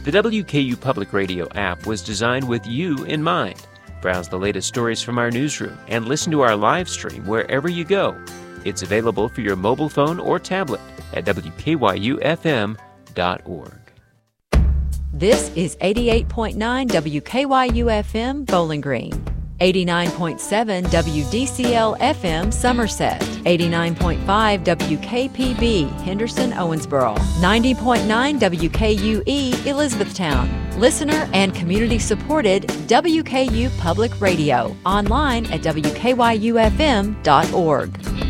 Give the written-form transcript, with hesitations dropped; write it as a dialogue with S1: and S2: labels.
S1: The WKU Public Radio app was designed with you in mind. Browse the latest stories from our newsroom and listen to our live stream wherever you go. It's available for your mobile phone or tablet at WKYUFM.org.
S2: This is 88.9 WKYU-FM Bowling Green, 89.7 WDCL-FM Somerset, 89.5 WKPB Henderson Owensboro, 90.9 WKUE Elizabethtown. Listener and community-supported WKU Public Radio. Online at WKYUFM.org.